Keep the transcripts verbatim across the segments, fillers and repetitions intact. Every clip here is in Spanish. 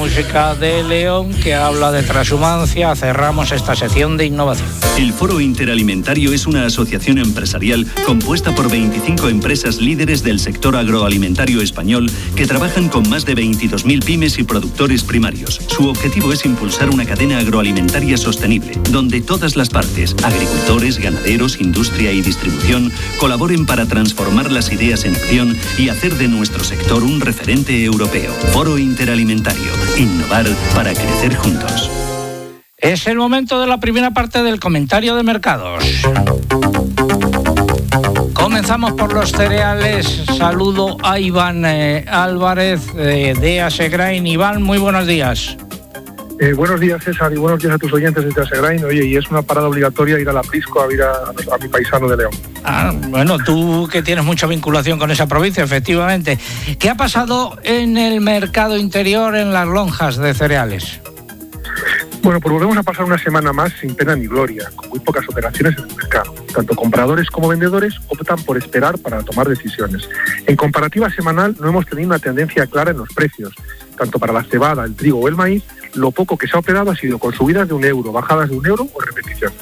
música de León, que habla de transhumancia, cerramos esta sección de innovación. El Foro Interalimentario es una asociación empresarial compuesta por veinticinco empresas líderes del sector agroalimentario español que trabajan con más de veintidós mil pymes y productores primarios. Su objetivo es impulsar una cadena agroalimentaria sostenible, donde todas las partes, agricultores, ganaderos, industria y distribución, colaboren para transformar las ideas en acción y hacer de nuestro sector un referente europeo. Foro Interalimentario. Innovar para crecer juntos. Es el momento de la primera parte del comentario de mercados. Comenzamos por los cereales. Saludo a Iván eh, Álvarez eh, de Asegrain. Iván, muy buenos días. Eh, buenos días, César, y buenos días a tus oyentes de Asegrain. Oye, y es una parada obligatoria ir a la Prisco a ver a, a mi paisano de León. Ah, bueno, tú que tienes mucha vinculación con esa provincia, efectivamente. ¿Qué ha pasado en el mercado interior, en las lonjas de cereales? Bueno, pues volvemos a pasar una semana más sin pena ni gloria, con muy pocas operaciones en el mercado. Tanto compradores como vendedores optan por esperar para tomar decisiones. En comparativa semanal no hemos tenido una tendencia clara en los precios. Tanto para la cebada, el trigo o el maíz, lo poco que se ha operado ha sido con subidas de un euro, bajadas de un euro o repeticiones.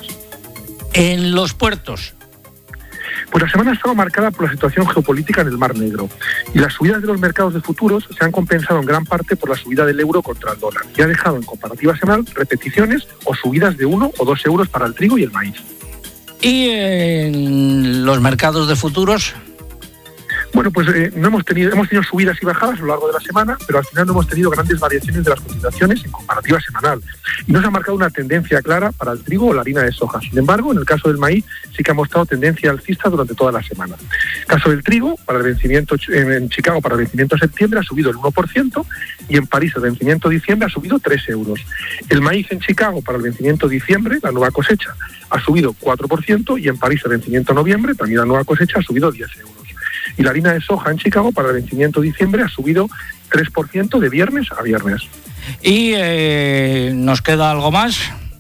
En los puertos. Pues la semana ha estado marcada por la situación geopolítica en el Mar Negro y las subidas de los mercados de futuros se han compensado en gran parte por la subida del euro contra el dólar y ha dejado en comparativa semanal repeticiones o subidas de uno o dos euros para el trigo y el maíz. ¿Y en los mercados de futuros? Bueno, pues eh, no hemos tenido hemos tenido subidas y bajadas a lo largo de la semana, pero al final no hemos tenido grandes variaciones de las cotizaciones en comparativa semanal. Y no se ha marcado una tendencia clara para el trigo o la harina de soja. Sin embargo, en el caso del maíz sí que ha mostrado tendencia alcista durante toda la semana. En el caso del trigo, para el vencimiento en Chicago para el vencimiento de septiembre ha subido el uno por ciento y en París el vencimiento de diciembre ha subido tres euros. El maíz en Chicago para el vencimiento de diciembre, la nueva cosecha, ha subido cuatro por ciento y en París el vencimiento de noviembre, también la nueva cosecha, ha subido diez euros. Y la harina de soja en Chicago para el vencimiento de diciembre ha subido tres por ciento de viernes a viernes. ¿Y eh, nos queda algo más?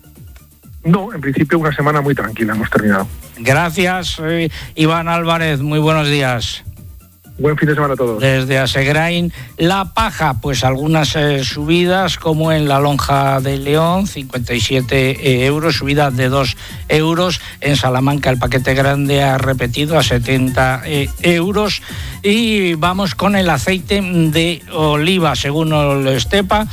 No, en principio una semana muy tranquila, hemos terminado. Gracias, eh, Iván Álvarez, muy buenos días. Buen fin de semana a todos. Desde Asegrain, la paja, pues algunas eh, subidas, como en la lonja de León, cincuenta y siete eh, euros, subida de dos euros. En Salamanca el paquete grande ha repetido a setenta eh, euros. Y vamos con el aceite de oliva, según el Estepa,